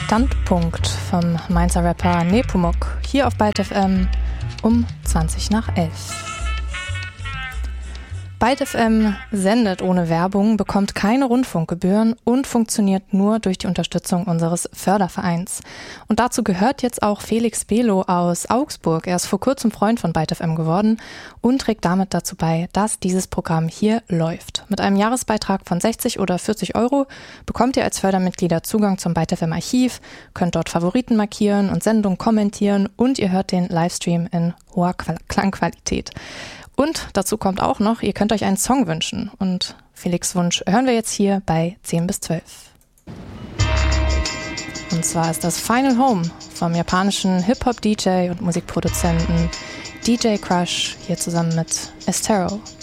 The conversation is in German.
Standpunkt vom Mainzer Rapper Nepomuk hier auf Byte FM um 11:20. Byte FM sendet ohne Werbung, bekommt keine Rundfunkgebühren und funktioniert nur durch die Unterstützung unseres Fördervereins. Und dazu gehört jetzt auch Felix Belo aus Augsburg. Er ist vor kurzem Freund von Byte FM geworden und trägt damit dazu bei, dass dieses Programm hier läuft. Mit einem Jahresbeitrag von 60 oder 40 € bekommt ihr als Fördermitglieder Zugang zum Byte FM Archiv, könnt dort Favoriten markieren und Sendungen kommentieren und ihr hört den Livestream in hoher Klangqualität. Und dazu kommt auch noch, ihr könnt euch einen Song wünschen. Und Felix' Wunsch hören wir jetzt hier bei 10 bis 12. Und zwar ist das Final Home vom japanischen Hip-Hop-DJ und Musikproduzenten DJ Crush hier zusammen mit Estero.